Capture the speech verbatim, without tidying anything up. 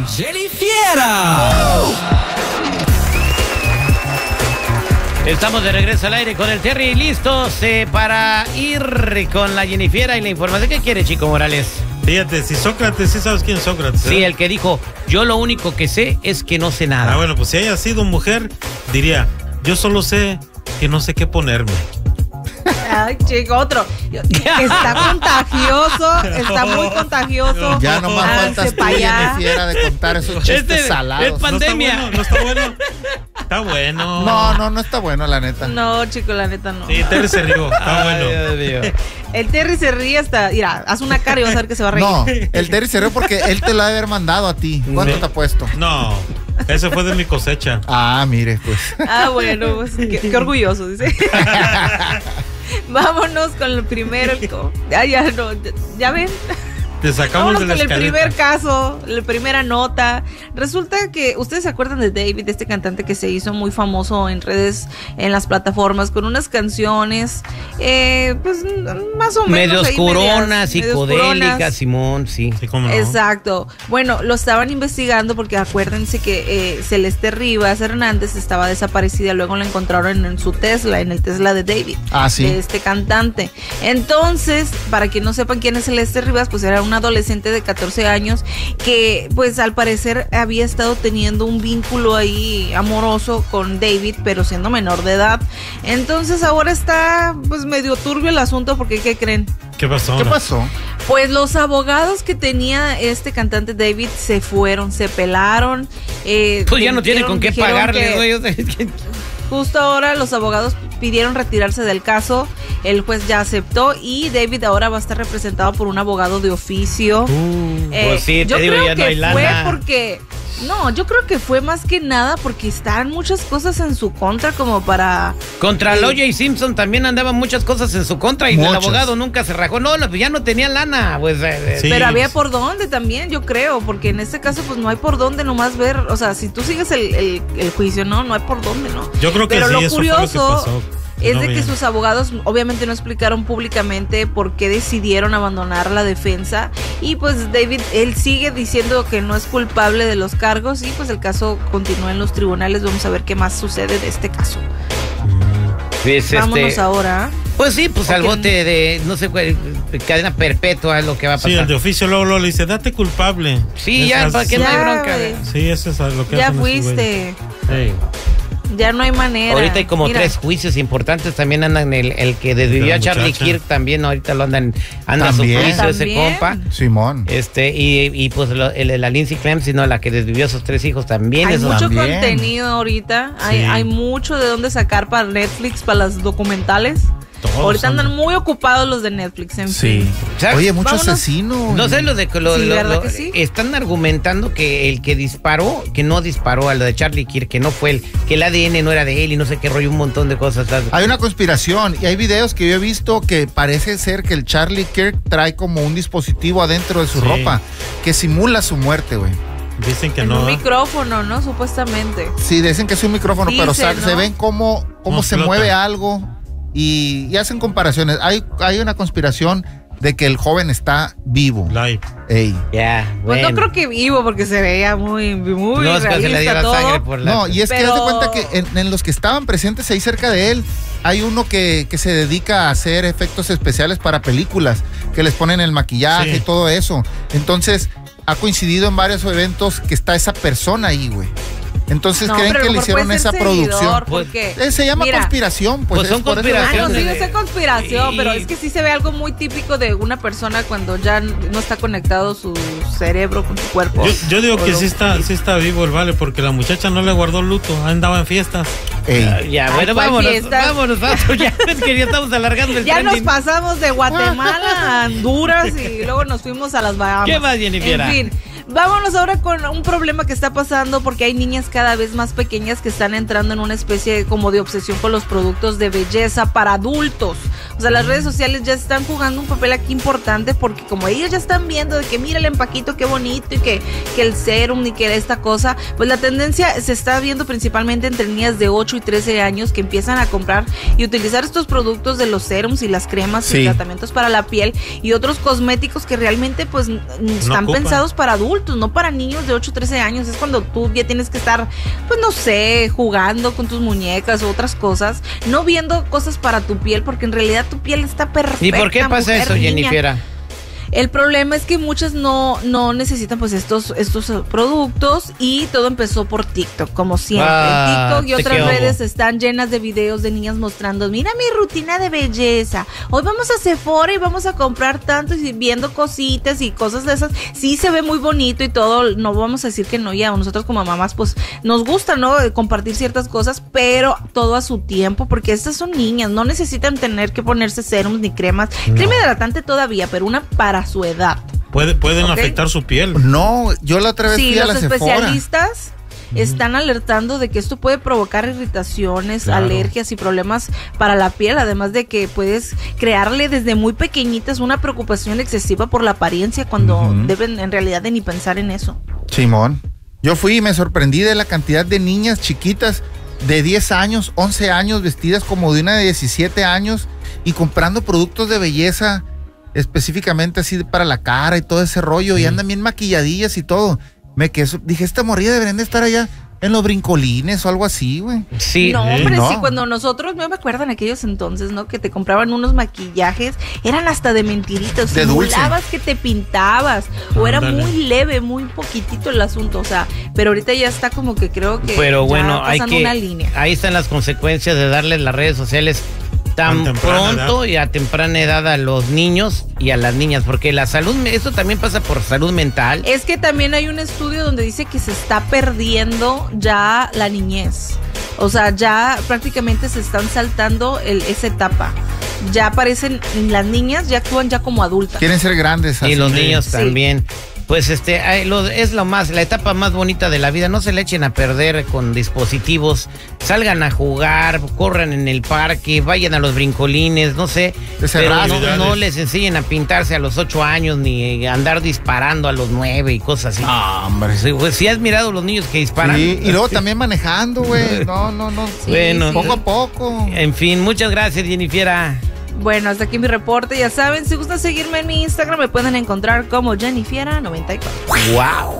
Jennifiera. Estamos de regreso al aire con el Terry, listos eh, para ir con la Jennifiera y la información. ¿Qué quiere, Chico Morales? Fíjate, si Sócrates, ¿sí sabes quién es Sócrates? ¿eh? Sí, el que dijo, yo lo único que sé es que no sé nada. Ah, bueno, pues si haya sido mujer, diría, yo solo sé que no sé qué ponerme. Ay, chico, otro. Está contagioso, está muy contagioso. Ya nomás faltas tú, Jennifiera, de contar esos chistes este, salados. Es pandemia. No está bueno, no está bueno. Está bueno. No, no, no está bueno, la neta. No, chico, la neta no. Sí, Terry se rió, está bueno. Ay, Dios mío. El Terry se ríe hasta, mira, haz una cara y vas a ver que se va a reír. No, el Terry se rió porque él te lo ha de haber mandado a ti. ¿Cuánto Sí. te ha puesto? No, ese fue de mi cosecha. Ah, mire, pues. Ah, bueno, pues, qué, qué orgulloso, dice. Vámonos con el primero. El, ah, ya, no, ya, ya ven. Te sacamos Vámonos de la con el escaleta. primer caso, la primera nota. Resulta que ustedes se acuerdan de David, este cantante que se hizo muy famoso en redes, en las plataformas, con unas canciones, eh, pues más o menos. Medio ahí oscuronas, medias, psicodélicas, medias Simón, sí. Sí, cómo no. Exacto. Bueno, lo estaban investigando porque acuérdense que eh, Celeste Rivas Hernández estaba desaparecida. Luego la encontraron en, en su Tesla, en el Tesla de David. Ah, sí. De este cantante. Entonces, para que no sepan quién es Celeste Rivas, pues era un adolescente de catorce años que, pues al parecer, había estado teniendo un vínculo ahí amoroso con David, pero siendo menor de edad. Entonces, ahora está, pues, medio turbio el asunto porque, ¿qué creen? ¿Qué pasó? ¿Qué ahora? pasó? Pues los abogados que tenía este cantante David se fueron, se pelaron. Eh, Pues ya no tiene con qué dijeron pagarle, que güey. O sea, es que- Justo ahora los abogados pidieron retirarse del caso. El juez ya aceptó y David ahora va a estar representado por un abogado de oficio. Uh, Eh, pues sí, te yo digo, creo ya no que hay fue lana. porque no, yo creo que fue más que nada porque están muchas cosas en su contra como para Contra eh, el O J Simpson también andaban muchas cosas en su contra y Muchas. el abogado nunca se rajó. No, ya no tenía lana, pues. eh, Sí. Pero había por dónde también, yo creo, porque en este caso pues no hay por dónde nomás ver, o sea, si tú sigues el, el, el juicio, no, no hay por dónde, ¿no? Yo creo que Pero sí, lo eso fue lo que curioso pasó. es No de que bien. sus abogados obviamente no explicaron públicamente por qué decidieron abandonar la defensa y pues David, él sigue diciendo que no es culpable de los cargos y pues el caso continúa en los tribunales, vamos a ver qué más sucede de este caso. pues, Vámonos este, ahora. Pues sí, pues al Ok. bote de, no sé, cuál, cadena perpetua es lo que va a pasar. Sí, el de oficio luego, luego le dice, date culpable. Sí, Es- ya, es- ¿para qué no hay Ya, bronca? güey. Sí, eso es lo que Ya hacen esos fuiste, güeyes. Sí. ya no hay manera. Ahorita hay como Mira, tres juicios importantes, también andan el, el que desvivió La a Charlie muchacha. Kirk, también ahorita lo andan, anda a su También. juicio ese También. compa. Simón. Este, y, y pues lo- el, la Lindsay Clem, sino la que desvivió a sus tres hijos también. Hay eso- mucho también. contenido ahorita, hay, Sí. hay mucho de dónde sacar para Netflix, para las documentales. Todos Ahorita andan. andan muy ocupados los de Netflix, en Sí. fin. ¿Sabes? Oye, mucho Vámonos. asesino. No sé, lo de lo, Sí, lo- ¿verdad lo- que sí? están argumentando que el que disparó, que no disparó a lo de Charlie Kirk, que no fue él, que el A D N no era de él y no sé qué rollo, un montón de cosas. Hay una conspiración y hay videos que yo he visto que parece ser que el Charlie Kirk trae como un dispositivo adentro de su Sí. ropa que simula su muerte, güey. Dicen que En no. un ¿eh? micrófono, ¿no? Supuestamente. Sí, dicen que es un micrófono, Dicen, pero sa- ¿no? se ven cómo, cómo No se flota. mueve algo y, y hacen comparaciones. Hay, hay una conspiración de que el joven está vivo. Live. Ey. Ya, Pues bueno. no creo que vivo porque se veía muy, muy No, es que se le dio realista la todo. sangre por la... No, y es que Pero- haz de cuenta que en, en los que estaban presentes ahí cerca de él, hay uno que, que se dedica a hacer efectos especiales para películas, que les ponen el maquillaje Sí. y todo eso. Entonces, ha coincidido en varios eventos que está esa persona ahí, güey. Entonces, No, creen pero a que lo le mejor hicieron puede esa ser producción. seguidor, Pues, porque, Eh, se llama mira, conspiración, pues. Pues son es por eso- Ah, no, conspiraciones. sí, yo sé conspiración, Y- pero es que sí se ve algo muy típico de una persona cuando ya no está conectado su cerebro con su cuerpo. Yo, yo digo O que lo- sí está, sí está vivo el vale, porque la muchacha no le guardó luto, andaba en fiestas. Ey. Ya, ya, Ay, bueno, ¿cuál vámonos, fiesta? vámonos, vámonos, ya, es que ya estamos alargando el Ya nos trending. pasamos de Guatemala a Honduras y luego nos fuimos a las Bahamas. ¿Qué más, Jennifiera? En fin, vámonos ahora con un problema que está pasando porque hay niñas cada vez más pequeñas que están entrando en una especie como de obsesión con los productos de belleza para adultos. O sea, las redes sociales ya están jugando un papel aquí importante porque como ellos ya están viendo de que mira el empaquito, qué bonito y que, que el serum y que esta cosa, pues la tendencia se está viendo principalmente entre niñas de ocho y trece años que empiezan a comprar y utilizar estos productos de los serums y las cremas Sí. y tratamientos para la piel y otros cosméticos que realmente pues n- están ocupan. pensados para adultos, no para niños de ocho o trece años. Es cuando tú ya tienes que estar, pues no sé, jugando con tus muñecas o otras cosas, no viendo cosas para tu piel, porque en realidad tu piel está perfecta. ¿Y por qué pasa mujer, eso, niña. Jennifer? El problema es que muchas no, no necesitan pues estos, estos uh, productos y todo empezó por TikTok, como siempre. Ah, TikTok y te otras quedo. redes están llenas de videos de niñas mostrando, mira mi rutina de belleza. Hoy vamos a Sephora y vamos a comprar tanto y viendo cositas y cosas de esas. Sí se ve muy bonito y todo, no vamos a decir que no, ya nosotros como mamás pues nos gusta, ¿no? Compartir ciertas cosas, pero todo a su tiempo, porque estas son niñas, no necesitan tener que ponerse serums ni cremas. Crema hidratante todavía, pero una para su edad. Puede, pueden Ok. afectar su piel. No, yo la otra vez Sí, fui a los la Sephora. especialistas están alertando de que esto puede provocar irritaciones, Claro. alergias y problemas para la piel, además de que puedes crearle desde muy pequeñitas una preocupación excesiva por la apariencia cuando Ujú. deben en realidad de ni pensar en eso. Simón. Yo fui y me sorprendí de la cantidad de niñas chiquitas de diez años, once años, vestidas como de una de diecisiete años y comprando productos de belleza específicamente así para la cara y todo ese rollo y andan bien maquilladillas y todo. Me quedé, so- dije, esta morrilla deberían de estar allá en los brincolines o algo así, güey. Sí. No, hombre, no. sí, cuando nosotros, no me acuerdo en aquellos entonces, ¿no? Que te compraban unos maquillajes, eran hasta de mentiritas, De dulce. simulabas que te pintabas, o era Ándale. muy leve, muy poquitito el asunto, o sea, pero ahorita ya está como que creo que Pero ya bueno, hay pasando que, una línea. ahí están las consecuencias de darle las redes sociales tan Tan temprana pronto edad. y a temprana edad a los niños y a las niñas, porque la salud, eso también pasa por salud mental. Es que también hay un estudio donde dice que se está perdiendo ya la niñez. O sea, ya prácticamente se están saltando el, esa etapa. Ya aparecen las niñas, ya actúan ya como adultas. Quieren ser grandes. Y así. los niños Sí. también. Pues este, ay, lo- es lo más, la etapa más bonita de la vida. No se le echen a perder con dispositivos. Salgan a jugar, corran en el parque, vayan a los brincolines, no sé. Ese Pero rato. no, no les enseñen a pintarse a los ocho años ni andar disparando a los nueve y cosas así. Ah, hombre. Sí, pues, si has mirado los niños que disparan. Sí, y luego también manejando, güey. No, no, no. Sí, Bueno. sí. Poco a poco. En fin, muchas gracias, Jennifer. Bueno, hasta aquí mi reporte. Ya saben, si gustan seguirme en mi Instagram, me pueden encontrar como Jennifiera noventa y cuatro. Wow.